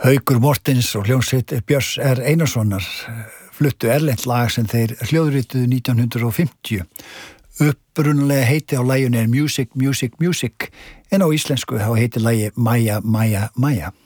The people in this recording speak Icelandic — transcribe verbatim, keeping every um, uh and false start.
Haukur Mortens og hljómsveit Björns R. Einarssonar fluttu erlent lag sem þeir hljóðrituðu nítján hundrað fimmtíu. Upprunalega heiti á laginu er Music, Music, Music en á íslensku þá heitir lagi Maja, Maja, Maja.